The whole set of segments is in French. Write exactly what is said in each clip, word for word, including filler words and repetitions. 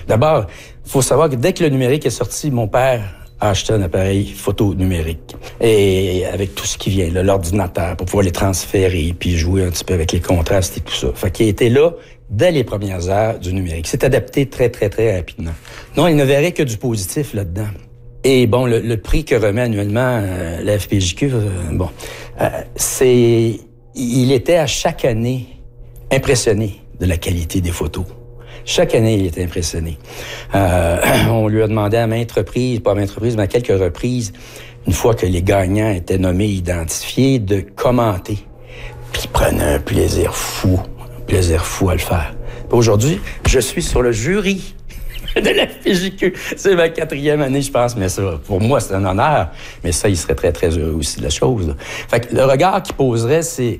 D'abord, il faut savoir que dès que le numérique est sorti, mon père a acheté un appareil photo numérique. Et avec tout ce qui vient, là, l'ordinateur, pour pouvoir les transférer, puis jouer un petit peu avec les contrastes et tout ça. Fait qu'il était là dès les premières heures du numérique. C'est adapté très, très, très rapidement. Non, il ne verrait que du positif là-dedans. Et bon, le, le prix que remet annuellement euh, la F P J Q, euh, bon, euh, c'est... Il était à chaque année impressionné de la qualité des photos. Chaque année, il était impressionné. Euh, on lui a demandé à maintes reprises, pas à maintes reprises, mais à quelques reprises, une fois que les gagnants étaient nommés, identifiés, de commenter. Puis il prenait un plaisir fou, un plaisir fou à le faire. Puis aujourd'hui, je suis sur le jury de la F P J Q. C'est ma quatrième année, je pense, mais ça, pour moi, c'est un honneur. Mais ça, il serait très, très heureux aussi de la chose. Là. Fait que le regard qu'il poserait, c'est...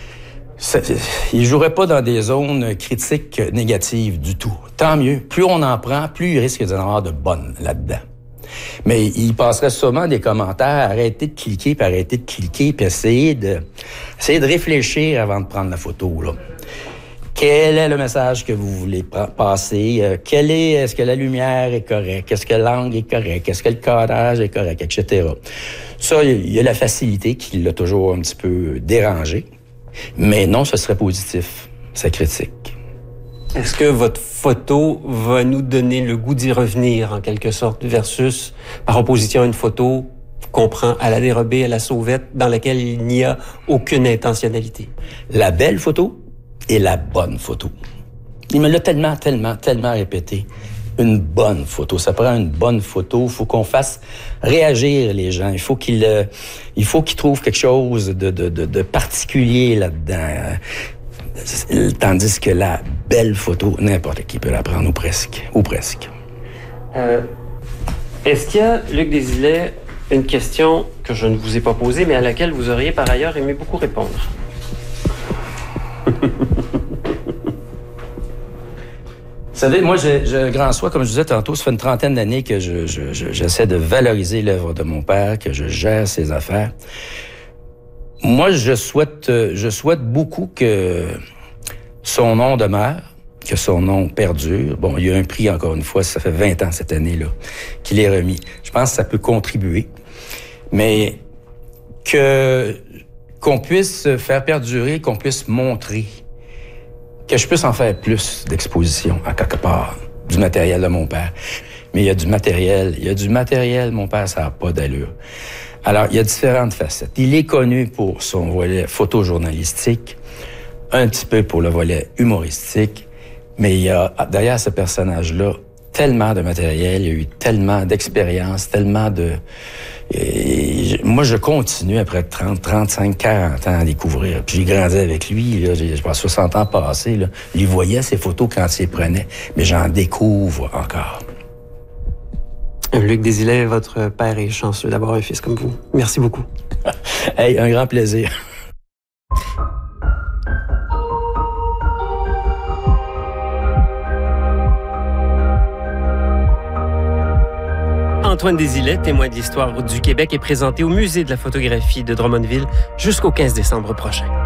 Ça, il jouerait pas dans des zones critiques négatives du tout. Tant mieux. Plus on en prend, plus il risque d'en avoir de bonnes là-dedans. Mais il passerait sûrement des commentaires, arrêter de cliquer, puis arrêter de cliquer, puis essayer de, essayer de réfléchir avant de prendre la photo, là. Quel est le message que vous voulez passer? Euh, quel est, est-ce que la lumière est correcte? Est-ce que l'angle est correct? Est-ce que le cadrage est correct? Etc. Ça, il y a la facilité qui l'a toujours un petit peu dérangé. Mais non, ce serait positif, sa critique. Est-ce que votre photo va nous donner le goût d'y revenir, en quelque sorte, versus, par opposition à une photo qu'on prend à la dérobée, à la sauvette, dans laquelle il n'y a aucune intentionnalité? La belle photo et la bonne photo. Il me l'a tellement, tellement, tellement répété. Une bonne photo. Ça prend une bonne photo. Il faut qu'on fasse réagir les gens. Il faut qu'ils, euh, il faut qu'ils trouvent quelque chose de, de, de, de particulier là-dedans. Euh, tandis que la belle photo, n'importe qui peut la prendre, ou presque. Ou presque. Euh, est-ce qu'il y a, Luc Desilets, une question que je ne vous ai pas posée, mais à laquelle vous auriez par ailleurs aimé beaucoup répondre? Vous savez, moi, j'ai, j'ai un grand soin, comme je disais tantôt, ça fait une trentaine d'années que je, je, je, j'essaie de valoriser l'œuvre de mon père, que je gère ses affaires. Moi, je souhaite, je souhaite beaucoup que son nom demeure, que son nom perdure. Bon, il y a un prix, encore une fois, ça fait vingt ans cette année-là, qu'il est remis. Je pense que ça peut contribuer. Mais que, qu'on puisse faire perdurer, qu'on puisse montrer, que je puisse en faire plus d'expositions, à quelque part, du matériel de mon père. Mais il y a du matériel, il y a du matériel, mon père, ça n'a pas d'allure. Alors, il y a différentes facettes. Il est connu pour son volet photojournalistique, un petit peu pour le volet humoristique, mais il y a, derrière ce personnage-là, tellement de matériel, il y a eu tellement d'expérience, tellement de... Et moi, je continue après trente, trente-cinq, quarante ans à découvrir. Puis j'ai grandi avec lui, là, j'ai, je pense, soixante ans passés, là. Il voyait ses photos quand il les prenait, mais j'en découvre encore. Luc Desilets, votre père est chanceux d'avoir un fils comme vous. Merci beaucoup. Hey, un grand plaisir. Antoine Desilets, témoin de l'histoire du Québec, est présenté au Musée de la photographie de Drummondville jusqu'au quinze décembre prochain.